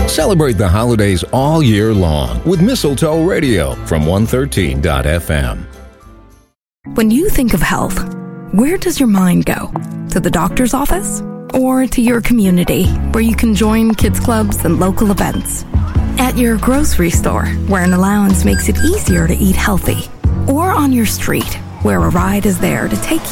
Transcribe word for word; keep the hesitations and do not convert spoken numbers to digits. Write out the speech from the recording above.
Celebrate the holidays all year long with Mistletoe Radio from one thirteen dot f m. When you think of health, where does your mind go? To the doctor's office? Or to your community, where you can join kids clubs and local events? At your grocery store, where an allowance makes it easier to eat healthy? Or on your street, where a ride is there to take